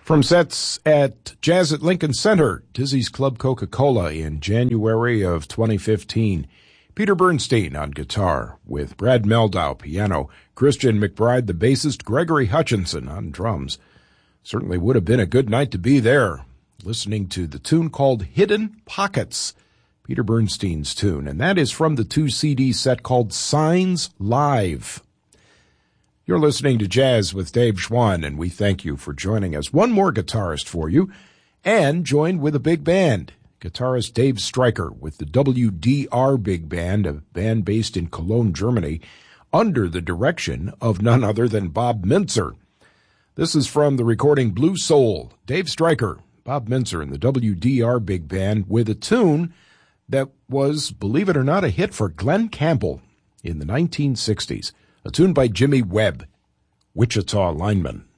From sets at Jazz at Lincoln Center, Dizzy's Club Coca-Cola in January of 2015. Peter Bernstein on guitar, with Brad Meldau piano, Christian McBride the bassist, Gregory Hutchinson on drums. Certainly would have been a good night to be there, listening to the tune called Hidden Pockets, Peter Bernstein's tune, and that is from the 2-CD set called Signs Live. You're listening to Jazz with Dave Schwann, and we thank you for joining us. One more guitarist for you, and joined with a big band. Guitarist Dave Stryker with the WDR Big Band, a band based in Cologne, Germany, under the direction of none other than Bob Mintzer. This is from the recording Blue Soul. Dave Stryker, Bob Mintzer, and the WDR Big Band with a tune that was, believe it or not, a hit for Glen Campbell in the 1960s. A tune by Jimmy Webb, Wichita Lineman.